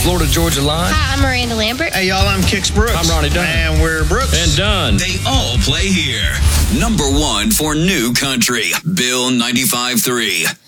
Florida-Georgia line. Hi, I'm Miranda Lambert. Hey, y'all, I'm Kix Brooks. I'm Ronnie Dunn. And we're Brooks. And Dunn. They all play here. Number one for new country. Bill 95.3.